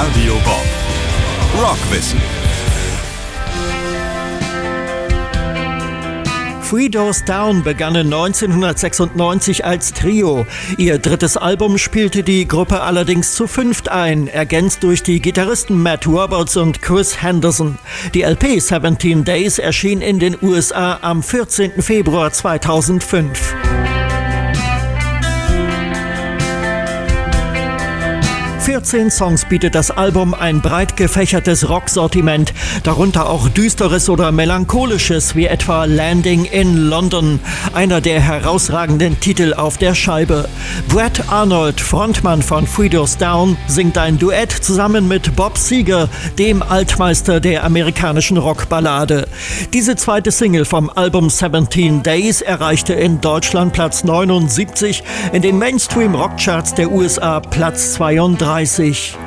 Radio Bob. Rockwissen. Three Doors Down begannen 1996 als Trio. Ihr drittes Album spielte die Gruppe allerdings zu fünft ein, ergänzt durch die Gitarristen Matt Roberts und Chris Henderson. Die LP 17 Days erschien in den USA am 14. Februar 2005. 14 Songs bietet das Album ein breit gefächertes Rocksortiment, darunter auch Düsteres oder Melancholisches, wie etwa Landing in London, einer der herausragenden Titel auf der Scheibe. Brett Arnold, Frontmann von Three Doors Down, singt ein Duett zusammen mit Bob Seger, dem Altmeister der amerikanischen Rockballade. Diese zweite Single vom Album 17 Days erreichte in Deutschland Platz 79, in den Mainstream-Rockcharts der USA Platz 32.